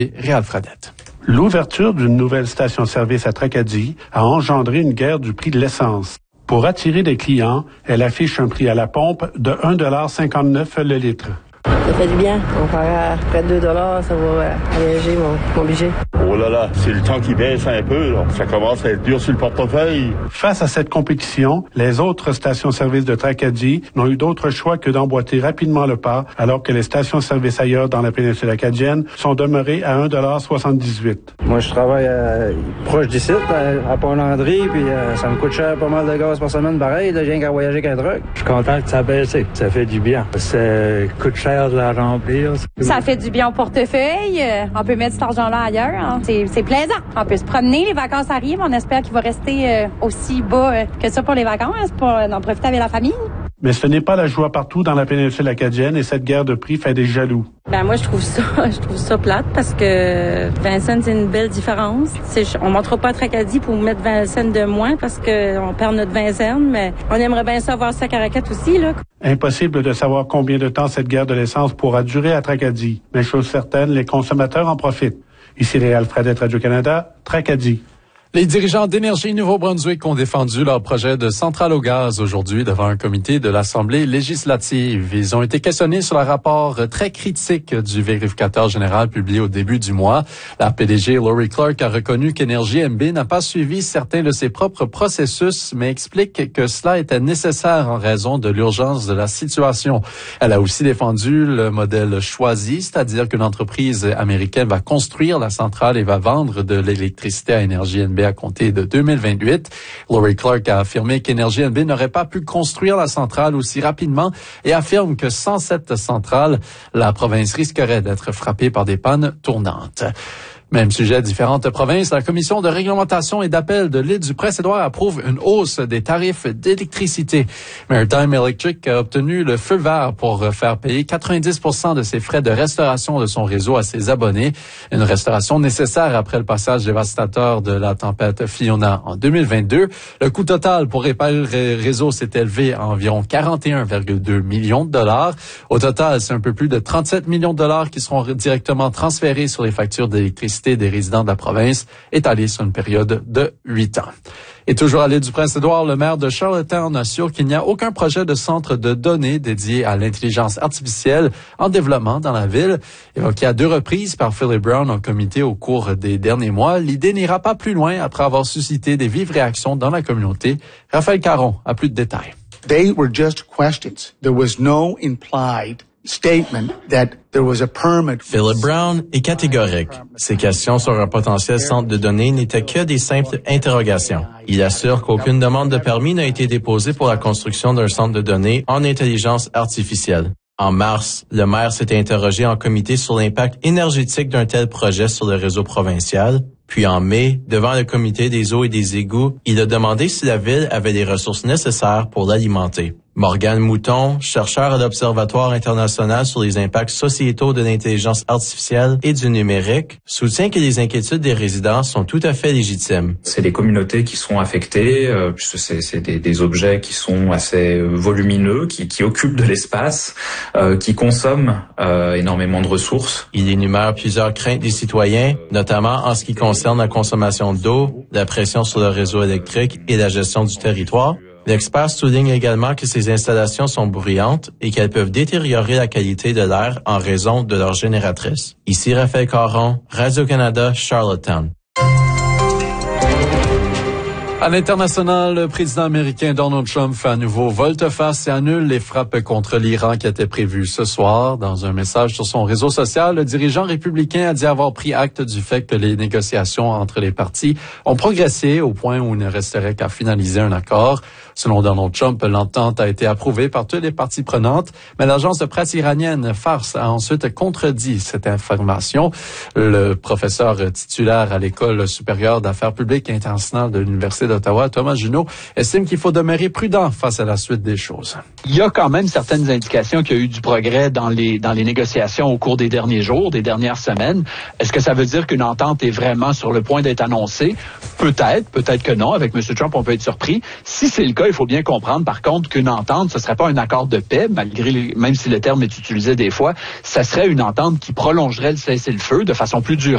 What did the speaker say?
Réal Fradette. L'ouverture d'une nouvelle station-service à Tracadie a engendré une guerre du prix de l'essence. Pour attirer des clients, elle affiche un prix à la pompe de 1,59 $ le litre. Ça fait du bien. On va près de 2 $, ça va alléger mon budget. Oh là là, c'est le temps qui baisse un peu, là. Ça commence à être dur sur le portefeuille. Face à cette compétition, les autres stations-service de Tracadie n'ont eu d'autre choix que d'emboîter rapidement le pas, alors que les stations-service ailleurs dans la péninsule acadienne sont demeurées à 1,78 $. Moi, je travaille proche d'ici, à Pont-Landry, puis ça me coûte cher pas mal de gaz par semaine, pareil. Là, je viens qu'à voyager avec un truck. Je suis content que ça a baissé. Ça fait du bien. Ça coûte cher de la remplir. Ça fait du bien au portefeuille. On peut mettre cet argent-là ailleurs. Hein. C'est plaisant. On peut se promener. Les vacances arrivent. On espère qu'il va rester aussi bas que ça pour les vacances, pour en profiter avec la famille. Mais ce n'est pas la joie partout dans la péninsule acadienne et cette guerre de prix fait des jaloux. Moi, je trouve ça plate parce que 20 cents, c'est une belle différence. On ne montera pas à Tracadie pour mettre 20 cents de moins parce qu'on perd notre 20 cents, mais on aimerait bien savoir ça à Caracat aussi, là. Impossible de savoir combien de temps cette guerre de l'essence pourra durer à Tracadie. Mais chose certaine, les consommateurs en profitent. Ici Réal Fradette, Radio-Canada, Tracadie. Les dirigeants d'Énergie Nouveau-Brunswick ont défendu leur projet de centrale au gaz aujourd'hui devant un comité de l'Assemblée législative. Ils ont été questionnés sur le rapport très critique du vérificateur général publié au début du mois. La PDG Lori Clark a reconnu qu'Énergie NB n'a pas suivi certains de ses propres processus, mais explique que cela était nécessaire en raison de l'urgence de la situation. Elle a aussi défendu le modèle choisi, c'est-à-dire qu'une entreprise américaine va construire la centrale et va vendre de l'électricité à Énergie NB à compter de 2028. Lori Clark a affirmé qu'Énergie NB n'aurait pas pu construire la centrale aussi rapidement et affirme que sans cette centrale, la province risquerait d'être frappée par des pannes tournantes. Même sujet, différentes provinces. La commission de réglementation et d'appel de l'île du Prince-Édouard approuve une hausse des tarifs d'électricité. Maritime Electric a obtenu le feu vert pour faire payer 90% de ses frais de restauration de son réseau à ses abonnés. Une restauration nécessaire après le passage dévastateur de la tempête Fiona en 2022. Le coût total pour réparer le réseau s'est élevé à environ 41,2 millions de dollars. Au total, c'est un peu plus de 37 millions de dollars qui seront directement transférés sur les factures d'électricité des résidents de la province, étalée sur une période de 8 ans. Et toujours à l'île du Prince-Édouard, le maire de Charlottetown assure qu'il n'y a aucun projet de centre de données dédié à l'intelligence artificielle en développement dans la ville. Évoqué à 2 reprises par Philip Brown en comité au cours des derniers mois, l'idée n'ira pas plus loin après avoir suscité des vives réactions dans la communauté. Raphaël Caron a plus de détails. They were just questions. There was no implied statement that there was a permit. Philip Brown est catégorique. Ces questions sur un potentiel centre de données n'étaient que des simples interrogations. Il assure qu'aucune demande de permis n'a été déposée pour la construction d'un centre de données en intelligence artificielle. En mars, le maire s'était interrogé en comité sur l'impact énergétique d'un tel projet sur le réseau provincial. Puis en mai, devant le comité des eaux et des égouts, il a demandé si la ville avait les ressources nécessaires pour l'alimenter. Morgane Mouton, chercheur à l'Observatoire international sur les impacts sociétaux de l'intelligence artificielle et du numérique, soutient que les inquiétudes des résidents sont tout à fait légitimes. C'est des communautés qui sont affectées, puisque c'est des objets qui sont assez volumineux, qui occupent de l'espace, qui consomment énormément de ressources. Il énumère plusieurs craintes des citoyens, notamment en ce qui concerne la consommation d'eau, la pression sur le réseau électrique et la gestion du territoire. L'expert souligne également que ces installations sont bruyantes et qu'elles peuvent détériorer la qualité de l'air en raison de leur génératrice. Ici Raphaël Caron, Radio-Canada, Charlottetown. À l'international, le président américain Donald Trump fait à nouveau volte-face et annule les frappes contre l'Iran qui étaient prévues ce soir. Dans un message sur son réseau social, le dirigeant républicain a dit avoir pris acte du fait que les négociations entre les parties ont progressé au point où il ne resterait qu'à finaliser un accord. Selon Donald Trump, l'entente a été approuvée par toutes les parties prenantes, mais l'agence de presse iranienne Fars a ensuite contredit cette information. Le professeur titulaire à l'École supérieure d'affaires publiques et internationales de l'Université d'Ottawa, Thomas Junot, estime qu'il faut demeurer prudent face à la suite des choses. Il y a quand même certaines indications qu'il y a eu du progrès dans les négociations au cours des derniers jours, des dernières semaines. Est-ce que ça veut dire qu'une entente est vraiment sur le point d'être annoncée? Peut-être que non. Avec M. Trump, on peut être surpris. Si c'est le cas, il faut bien comprendre, par contre, qu'une entente, ce serait pas un accord de paix, même si le terme est utilisé des fois, ça serait une entente qui prolongerait le cessez-le-feu de façon plus durable.